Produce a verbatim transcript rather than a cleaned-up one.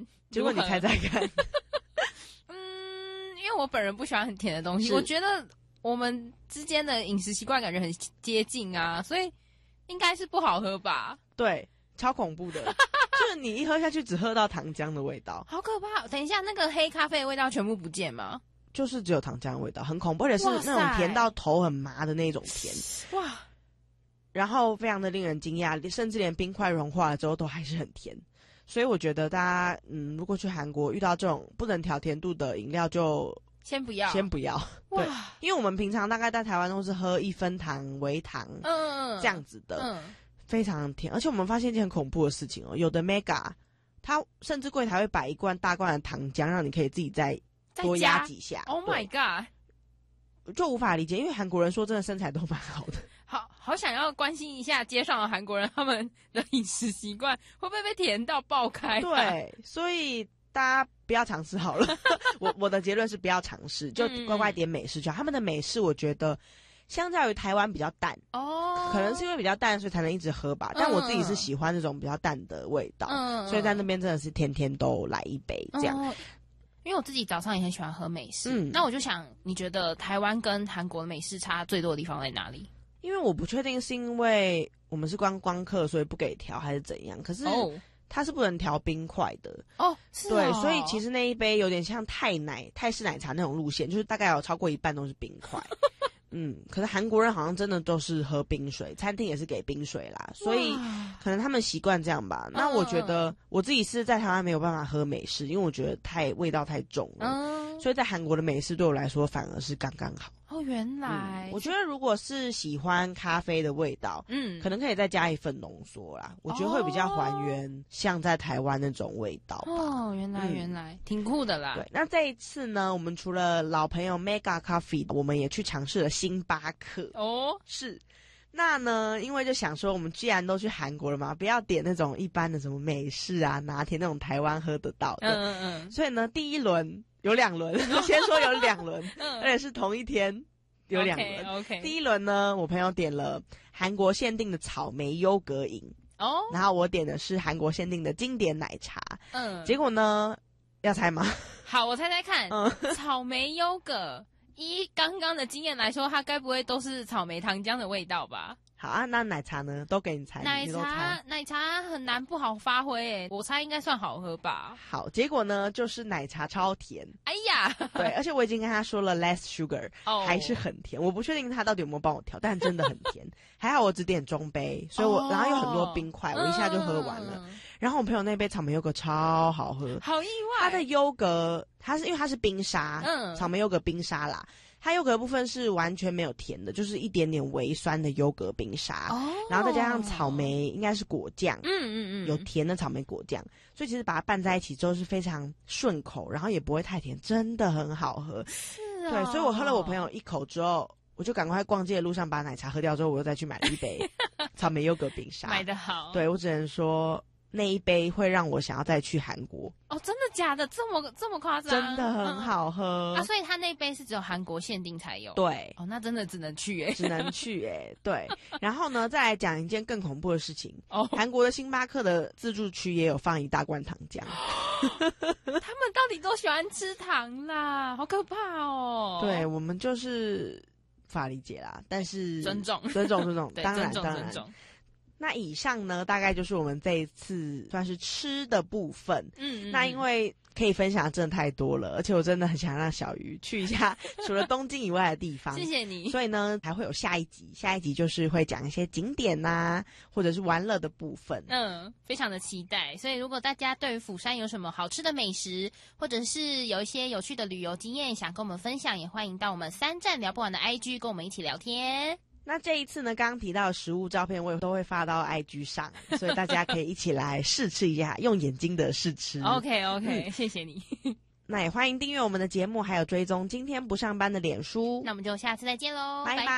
结果你猜猜看。 嗯，因为我本人不喜欢很甜的东西，我觉得我们之间的饮食习惯感觉很接近啊，所以应该是不好喝吧？ 对，超恐怖的，就是你一喝下去只喝到糖浆的味道， 好可怕！等一下，那个黑咖啡的味道全部不见吗？ 就是只有糖浆的味道，很恐怖，而且是那种甜到头很麻的那种甜。哇！然后非常的令人惊讶，甚至连冰块融化了之后都还是很甜。所以我觉得大家，嗯，如果去韩国遇到这种不能调甜度的饮料，就先不要， 先不要。对，因为我们平常大概在台湾都是喝一分糖、微糖，嗯，这样子的，嗯，非常甜。而且我们发现一件很恐怖的事情哦，有的 Mega， 它甚至柜台会摆一罐大罐的糖浆，让你可以自己再多压几下。 Oh my god！ 就无法理解，因为韩国人说真的身材都蛮好的。 好好想要关心一下街上的韩国人，他们的饮食习惯会不会被甜到爆开、啊？ 对，所以大家不要尝试好了。我我的结论是不要尝试，就乖乖点美式就好。他们的美式我觉得相较于台湾比较淡哦，可能是因为比较淡，所以才能一直喝吧。但我自己是喜欢这种比较淡的味道，嗯、所以在那边真的是天天都来一杯这样。哦， 因为我自己早上也很喜欢喝美式，嗯，那我就想，你觉得台湾跟韩国的美式差最多的地方在哪里？ 因为我不确定是因为我们是观光客，所以不给调，还是怎样。可是它是不能调冰块的哦，是哦， 对，所以其实那一杯有点像泰奶、泰式奶茶那种路线，就是大概有超过一半都是冰块。嗯，可是韩国人好像真的都是喝冰水，餐厅也是给冰水啦，所以可能他们习惯这样吧。那我觉得我自己是在台湾没有办法喝美式，因为我觉得太味道太重了，嗯，所以在韩国的美式对我来说反而是刚刚好。 哦，原来， 嗯，我觉得如果是喜欢咖啡的味道，嗯，可能可以再加一份浓缩啦，我觉得会比较还原像在台湾那种味道吧。 哦，原来原来，嗯，挺酷的啦。 对，那这一次呢，我们除了老朋友 Mega Coffee， 我们也去尝试了星巴克。哦，是。那呢，因为就想说，我们既然都去韩国了嘛，不要点那种一般的什么美式啊、拿铁那种台湾喝得到的。嗯嗯嗯。所以呢，第一轮有两轮，先说有两轮，嗯，而且是同一天有两轮。 Okay, okay. 第一轮呢，我朋友点了韩国限定的草莓优格饮，哦，然后我点的是韩国限定的经典奶茶。嗯，结果呢，要猜吗？ 好，我猜猜看。嗯，草莓优格。依刚刚的经验来说，它该不会都是草莓糖浆的味道吧？ 好啊，那奶茶呢？都给你猜， 奶你都茶猜。 奶茶很难不好发挥诶，我猜应该算好喝吧。 好，结果呢就是奶茶超甜。 哎呀， 对，而且我已经跟他说了 less sugar，哦，还是很甜。我不确定他到底有没有帮我调，但真的很甜。还好我只点中杯，所以我，哦，然后有很多冰块，我一下就喝完了。嗯，然后我朋友那杯草莓优格超好喝， 好意外。 它的优格，它是因为它是冰沙，嗯，草莓优格冰沙啦。它优格的部分是完全没有甜的，就是一点点微酸的优格冰沙，哦，然后再加上草莓应该是果酱，嗯嗯嗯，有甜的草莓果酱，所以其实把它拌在一起之后是非常顺口，然后也不会太甜，真的很好喝。 是啊， 对，所以我喝了我朋友一口之后，我就赶快逛街的路上把奶茶喝掉之后，我又再去买了一杯草莓优格冰沙。 买得好， 对，我只能说那一杯会让我想要再去韩国。 哦，真的假的？这么这么夸张？ 真的很好喝， 嗯，啊！所以他那杯是只有韩国限定才有。 对， 哦，那真的只能去耶， 只能去耶。对，然后呢，再来讲一件更恐怖的事情。哦，韩国的星巴克的自助区也有放一大罐糖浆。 他们到底都喜欢吃糖啦，好可怕哦。 对，我们就是无法理解啦，但是尊重， 尊重，尊重，当然， 尊重当然。 尊重。 那以上呢，大概就是我们这一次算是吃的部分。嗯，那因为可以分享真的太多了，而且我真的很想让小鱼去一下除了东京以外的地方。 谢谢你。 所以呢，还会有下一集，下一集就是会讲一些景点呐，或者是玩乐的部分。 嗯，非常的期待。所以如果大家对于釜山有什么好吃的美食，或者是有一些有趣的旅游经验想跟我们分享，也欢迎到我们三站聊不完的 I G 跟我们一起聊天。 那这一次呢，刚刚提到的食物照片，我也都会发到 I G 上，所以大家可以一起来试吃一下，用眼睛的试吃。 OK OK，嗯，谢谢你。 那也欢迎订阅我们的节目，还有追踪今天不上班的脸书。 那我们就下次再见喽， 拜拜。